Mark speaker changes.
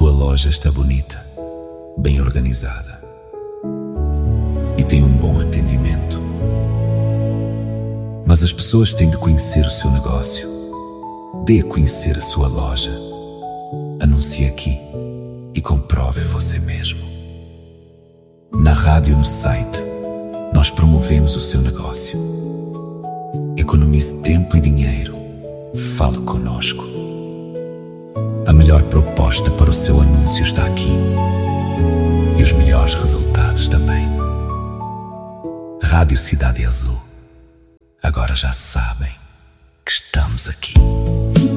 Speaker 1: sua loja está bonita, bem organizada e tem um bom atendimento. Mas as pessoas têm de conhecer o seu negócio. Dê a conhecer a sua loja. Anuncie aqui e comprove você mesmo. Na rádio e no site, nós promovemos o seu negócio. Economize tempo e dinheiro. Fale conosco. A melhor proposta para o seu anúncio está aqui. E os melhores resultados também. Rádio Cidade Azul. Agora já sabem que estamos aqui.